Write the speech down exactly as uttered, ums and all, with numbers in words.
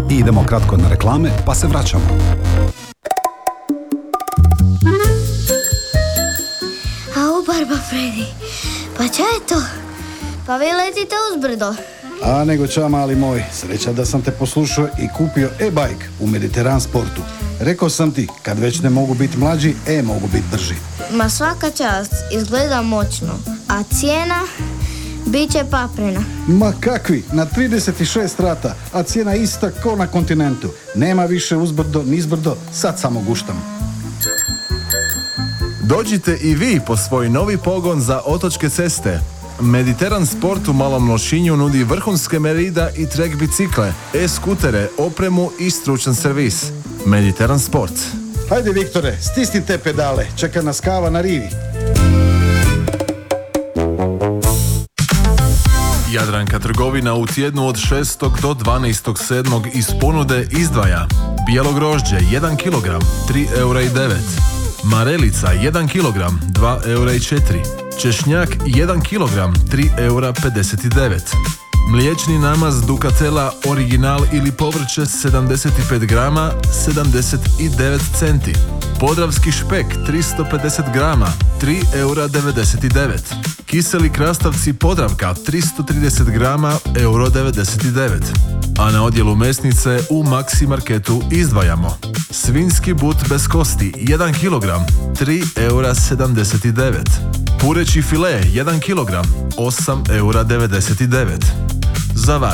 I idemo kratko na reklame, pa se vraćamo. Au, Barba Fredi, pa čo je to? Pa vi letite uz brdo. A nego ča, mali moj, sreća da sam te poslušao i kupio e-bike u Mediteran Sportu. Rekao sam ti, kad već ne mogu biti mlađi, e mogu biti brži. Ma svaka čast, izgleda moćno, a cijena bit će paprena. Ma kakvi, na trideset šest rata, a cijena ista ko na kontinentu. Nema više uzbrdo, nizbrdo, sad samo guštam. Dođite i vi po svoj novi pogon za otočke ceste. Mediteran Sport u Malom Lošinju nudi vrhunske merida i trek bicikle, e-skutere, opremu i stručan servis. Mediteran Sport. Hajde, Viktore, stisni te pedale, čeka nas kava na rivi. Jadranka trgovina u tjednu od šestog do dvanaestog sedmog iz ponude izdvaja bijelo grožđe jedan kilogram, tri eura i devet. Marelica jedan kilogram, dva eura i četiri. Češnjak jedan kilogram, tri eura pedeset devet. Mliječni namaz Ducatela original ili povrće sedamdeset pet grama, sedamdeset devet centi. Podravski špek tristo pedeset grama, tri eura devedeset devet. Kiseli krastavci Podravka tristo trideset grama, euro devedeset devet. A na odjelu mesnice u Maxi Marketu izdvajamo svinjski but bez kosti jedan kilogram, tri eura sedamdeset devet. Pureći file jedan kilogram, osam eura devedeset devet. Za vas